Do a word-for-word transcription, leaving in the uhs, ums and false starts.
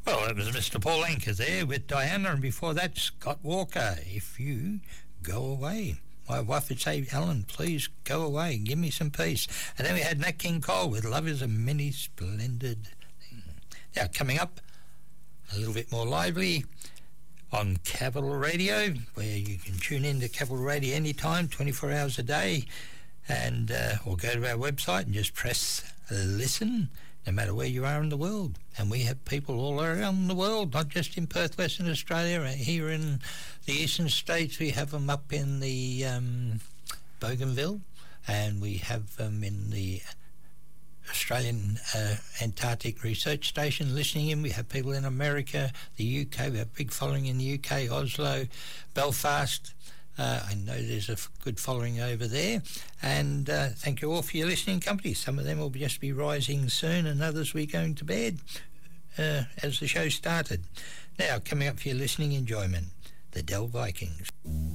Well, it was Mister Paul Anka there with Diana, and before that, Scott Walker, If You Go Away. My wife would say, Alan, please go away, give me some peace. And then we had Nat King Cole with Love Is a Many Splendid Thing. Now, coming up, a little bit more lively on Capital Radio, where you can tune in to Capital Radio anytime, twenty-four hours a day, and uh, or go to our website and just press listen, no matter where you are in the world. And we have people all around the world, not just in Perth, Western Australia. Here in the eastern states, we have them up in the um, Bougainville, and we have them in the Australian uh, Antarctic Research Station listening in. We have people in America, the U K. We have a big following in the U K, Oslo, Belfast. Uh, I know there's a f- good following over there. And uh, thank you all for your listening company. Some of them will just be rising soon, and others will be going to bed uh, as the show started. Now, coming up for your listening enjoyment, the Dell Vikings.